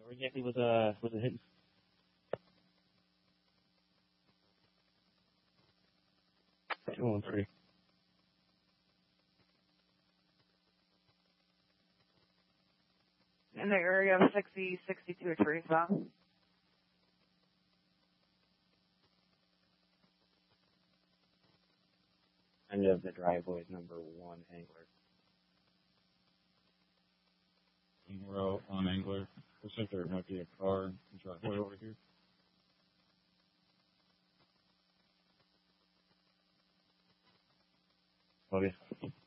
where exactly was it hitting? Two on three. In the area of 60, 62 Teresa. End of the driveway, number 1 Angler. We're out on Angler. Looks like there might be a car in the driveway over here. Okay.